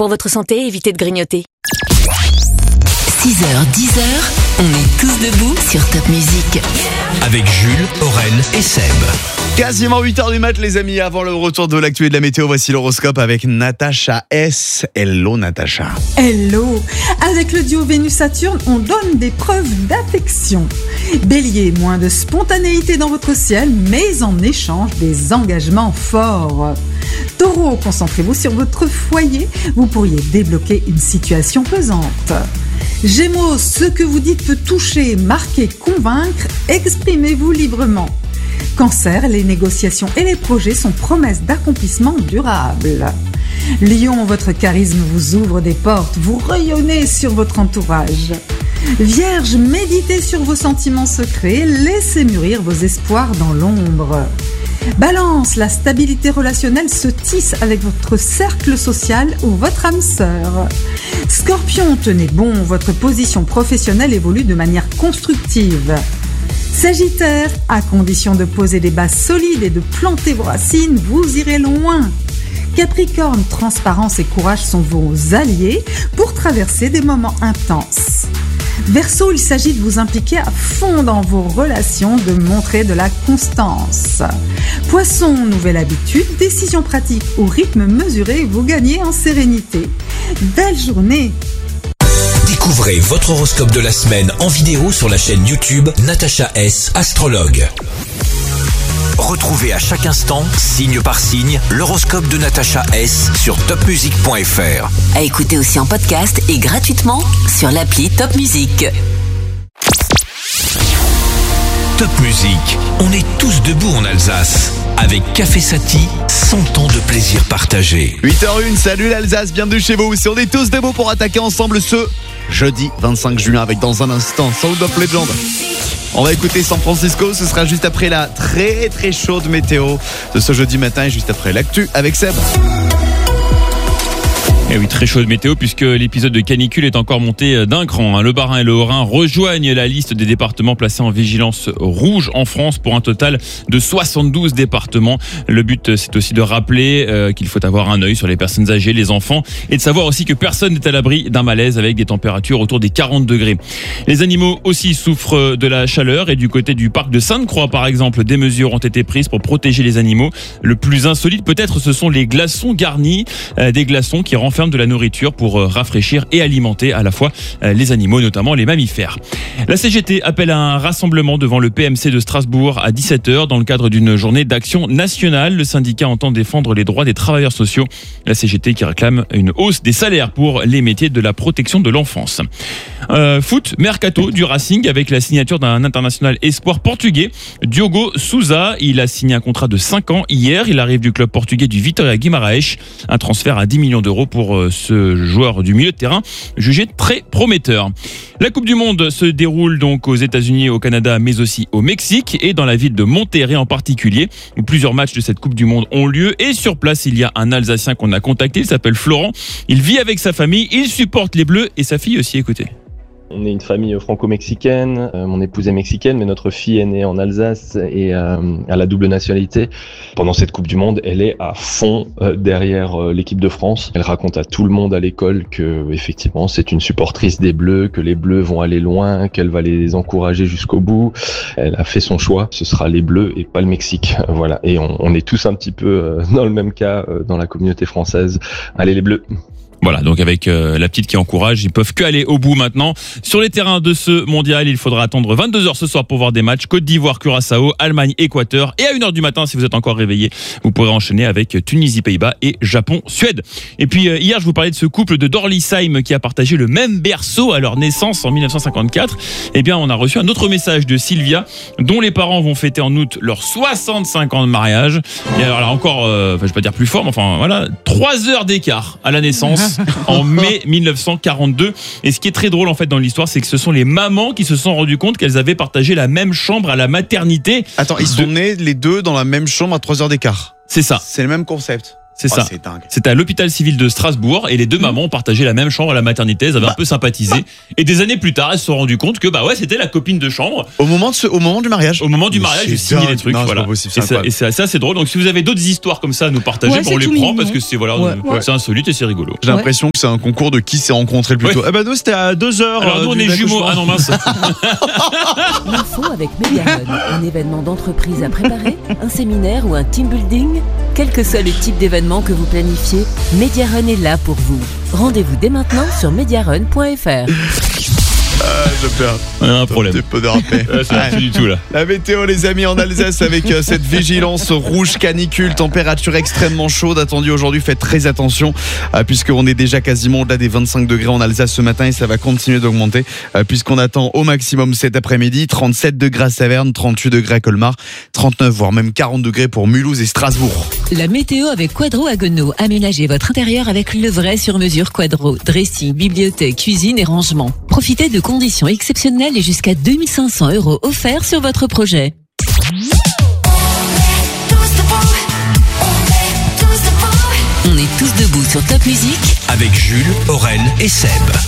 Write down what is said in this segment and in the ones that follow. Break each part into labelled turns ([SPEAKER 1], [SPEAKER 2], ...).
[SPEAKER 1] Pour votre santé, évitez de grignoter.
[SPEAKER 2] 6h, 10h, on est tous debout sur Top Music.
[SPEAKER 3] Avec Jules, Aurel et Seb.
[SPEAKER 4] Quasiment 8h du mat, les amis. Avant le retour de l'actu et de la météo, voici l'horoscope avec Natacha S. Hello Natacha.
[SPEAKER 5] Hello. Avec le duo Vénus-Saturne, on donne des preuves d'affection. Bélier, moins de spontanéité dans votre ciel, mais en échange des engagements forts. Taureau, concentrez-vous sur votre foyer, vous pourriez débloquer une situation pesante. Gémeaux, ce que vous dites peut toucher, marquer, convaincre, exprimez-vous librement. Cancer, les négociations et les projets sont promesses d'accomplissement durable. Lion, votre charisme vous ouvre des portes, vous rayonnez sur votre entourage. Vierge, méditez sur vos sentiments secrets, laissez mûrir vos espoirs dans l'ombre. Balance, la stabilité relationnelle se tisse avec votre cercle social ou votre âme sœur. Scorpion, tenez bon, votre position professionnelle évolue de manière constructive. Sagittaire, à condition de poser des bases solides et de planter vos racines, vous irez loin. Capricorne, transparence et courage sont vos alliés pour traverser des moments intenses. Verseau, il s'agit de vous impliquer à fond dans vos relations, de montrer de la constance. Poisson, nouvelle habitude, décision pratique au rythme mesuré, vous gagnez en sérénité. Belle journée!
[SPEAKER 3] Découvrez votre horoscope de la semaine en vidéo sur la chaîne YouTube Natacha S. Astrologue. Retrouvez à chaque instant, signe par signe, l'horoscope de Natacha S. sur topmusic.fr.
[SPEAKER 2] À écouter aussi en podcast et gratuitement sur l'appli Top Music.
[SPEAKER 3] Top Music, on est tous debout en Alsace. Avec Café Sati, 100 ans de plaisir partagé.
[SPEAKER 4] 8h01, salut l'Alsace, bienvenue chez vous. Si on est tous debout pour attaquer ensemble ce jeudi 25 juin avec dans un instant Sound of Legend. On va écouter San Francisco, ce sera juste après la très très chaude météo de ce jeudi matin et juste après l'actu avec Seb.
[SPEAKER 6] Et oui, très chaude météo puisque l'épisode de canicule est encore monté d'un cran. Le Bas-Rhin et le Haut-Rhin rejoignent la liste des départements placés en vigilance rouge en France pour un total de 72 départements. Le but, c'est aussi de rappeler qu'il faut avoir un œil sur les personnes âgées, les enfants et de savoir aussi que personne n'est à l'abri d'un malaise avec des températures autour des 40 degrés. Les animaux aussi souffrent de la chaleur et du côté du parc de Sainte-Croix, par exemple, des mesures ont été prises pour protéger les animaux. Le plus insolite peut-être, ce sont les glaçons garnis, des glaçons qui renferment de la nourriture pour rafraîchir et alimenter à la fois les animaux, notamment les mammifères. La CGT appelle à un rassemblement devant le PMC de Strasbourg à 17h dans le cadre d'une journée d'action nationale. Le syndicat entend défendre les droits des travailleurs sociaux. La CGT qui réclame une hausse des salaires pour les métiers de la protection de l'enfance. Foot, mercato du Racing avec la signature d'un international espoir portugais, Diogo Sousa. Il a signé un contrat de 5 ans hier. Il arrive du club portugais du Vitória Guimarães. Un transfert à 10 millions d'euros pour ce joueur du milieu de terrain jugé très prometteur. La Coupe du Monde se déroule donc aux États-Unis, au Canada, mais aussi au Mexique et dans la ville de Monterrey en particulier, où plusieurs matchs de cette Coupe du Monde ont lieu. Et sur place, il y a un Alsacien qu'on a contacté, il s'appelle Florent. Il vit avec sa famille, il supporte les Bleus et sa fille aussi, écoutez.
[SPEAKER 7] On est une famille franco-mexicaine, mon épouse est mexicaine, mais notre fille est née en Alsace et a la double nationalité. Pendant cette Coupe du Monde, elle est à fond derrière l'équipe de France. Elle raconte à tout le monde à l'école que, effectivement, c'est une supportrice des Bleus, que les Bleus vont aller loin, qu'elle va les encourager jusqu'au bout. Elle a fait son choix, ce sera les Bleus et pas le Mexique. Voilà. Et on est tous un petit peu dans le même cas dans la communauté française. Allez les Bleus!
[SPEAKER 6] Voilà, donc avec la petite qui encourage, ils peuvent que aller au bout maintenant. Sur les terrains de ce mondial, il faudra attendre 22h ce soir pour voir des matchs. Côte d'Ivoire, Curaçao, Allemagne, Équateur. Et à 1h du matin, si vous êtes encore réveillé, vous pourrez enchaîner avec Tunisie, Pays-Bas et Japon, Suède. Et puis hier, je vous parlais de ce couple de Dorlisheim qui a partagé le même berceau à leur naissance en 1954. Eh bien, on a reçu un autre message de Sylvia, dont les parents vont fêter en août leurs 65 ans de mariage. Et alors là encore, je vais pas dire plus fort, mais enfin voilà, 3 heures d'écart à la naissance. En mai 1942. Et ce qui est très drôle en fait dans l'histoire, c'est que ce sont les mamans qui se sont rendues compte qu'elles avaient partagé la même chambre à la maternité.
[SPEAKER 4] Attends, ils sont nés les deux dans la même chambre à 3 heures d'écart.
[SPEAKER 6] C'est ça.
[SPEAKER 4] C'est le même concept.
[SPEAKER 6] C'est ça.
[SPEAKER 4] C'est dingue.
[SPEAKER 6] C'était à l'hôpital civil de Strasbourg et les deux mamans ont partagé la même chambre à la maternité. Elles avaient un peu sympathisé. Et des années plus tard, elles se sont rendues compte que c'était la copine de chambre.
[SPEAKER 4] Au moment du mariage.
[SPEAKER 6] Au moment du mariage, j'ai signé les trucs.
[SPEAKER 4] Non,
[SPEAKER 6] voilà.
[SPEAKER 4] c'est pas possible,
[SPEAKER 6] Et c'est assez drôle. Donc si vous avez d'autres histoires comme ça à nous partager, on les prend parce que c'est c'est insolite et c'est rigolo.
[SPEAKER 4] J'ai l'impression que c'est un concours de qui s'est rencontré le plus tôt. Eh ben nous c'était à 2h.
[SPEAKER 6] Alors nous on est jumeaux. Ah non mince.
[SPEAKER 2] L'info avec Mediarun, un événement d'entreprise à préparer, un séminaire ou un team building. Quel que soit le type d'événement que vous planifiez, Mediarun est là pour vous. Rendez-vous dès maintenant sur mediarun.fr.
[SPEAKER 4] J'ai peur.
[SPEAKER 6] Un problème.
[SPEAKER 4] Un peu dérapé.
[SPEAKER 6] C'est du tout là.
[SPEAKER 4] La météo les amis en Alsace avec cette vigilance rouge canicule, température extrêmement chaude attendue aujourd'hui, faites très attention puisqu'on est déjà quasiment au-delà des 25 degrés en Alsace ce matin et ça va continuer d'augmenter puisqu'on attend au maximum cet après-midi 37 degrés à Saverne, 38 degrés à Colmar, 39 voire même 40 degrés pour Mulhouse et Strasbourg.
[SPEAKER 2] La météo avec Quadro à Gounod. Aménagez votre intérieur avec le vrai sur-mesure Quadro. Dressing, bibliothèque, cuisine et rangement. Profitez de conditions exceptionnelles et jusqu'à 2500 € offerts sur votre projet. On est tous debout sur Top Music
[SPEAKER 3] Avec Jules, Aurel et Seb.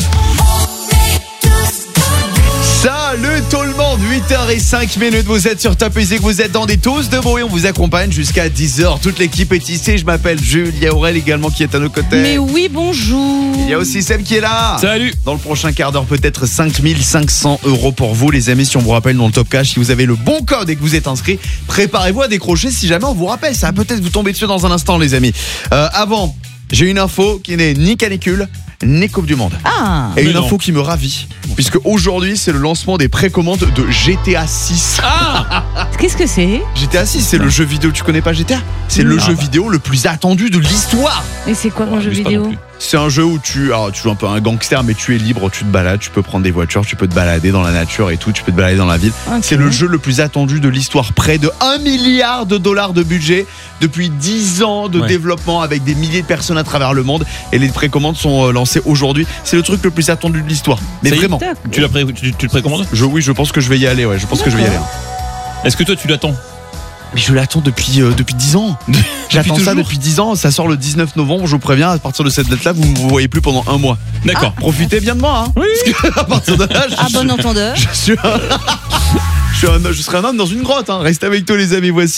[SPEAKER 4] Salut tout le monde, 8h05, vous êtes sur Top Music, vous êtes dans des tous de bruit, on vous accompagne jusqu'à 10h, toute l'équipe est ici, je m'appelle Jules, il y a Aurel également qui est à nos côtés.
[SPEAKER 5] Mais oui, bonjour.
[SPEAKER 4] Il y a aussi Seb qui est là.
[SPEAKER 6] Salut.
[SPEAKER 4] Dans le prochain quart d'heure, peut-être 5500 € pour vous les amis, si on vous rappelle dans le Top Cash, si vous avez le bon code et que vous êtes inscrit, préparez-vous à décrocher si jamais on vous rappelle, ça va peut-être vous tomber dessus dans un instant les amis. Avant, j'ai une info qui n'est ni canicule, ni Coupe du Monde. Et une info qui me ravit, puisque aujourd'hui c'est le lancement des précommandes de GTA 6.
[SPEAKER 5] Qu'est-ce que c'est?
[SPEAKER 4] GTA 6, c'est le jeu vidéo, tu connais pas GTA? C'est le jeu vidéo le plus attendu de l'histoire.
[SPEAKER 5] Et c'est quoi mon jeu
[SPEAKER 6] Abuse pas non
[SPEAKER 5] vidéo?
[SPEAKER 6] plus.
[SPEAKER 4] C'est un jeu où tu joues un peu un gangster, mais tu es libre, tu te balades, tu peux prendre des voitures, tu peux te balader dans la nature et tout, tu peux te balader dans la ville.
[SPEAKER 5] Okay.
[SPEAKER 4] C'est le jeu le plus attendu de l'histoire, près de $1 milliard de budget, depuis 10 ans de développement avec des milliers de personnes à travers le monde, et les précommandes sont lancées aujourd'hui. C'est le truc le plus attendu de l'histoire. Mais
[SPEAKER 6] Ça y est,
[SPEAKER 4] vraiment.
[SPEAKER 6] Tu le précommandes?
[SPEAKER 4] Oui, je pense que je vais y aller, je pense que je vais y aller.
[SPEAKER 6] Est-ce que toi tu l'attends?
[SPEAKER 4] Mais je l'attends depuis 10 ans. J'attends ça depuis 10 ans. Ça sort le 19 novembre, je vous préviens. À partir de cette date-là, vous ne me voyez plus pendant un mois.
[SPEAKER 6] D'accord.
[SPEAKER 4] Profitez bien de moi. Oui. Parce que à partir de là,
[SPEAKER 5] bon entendeur.
[SPEAKER 4] je serai un homme dans une grotte. Restez avec toi, les amis. Voici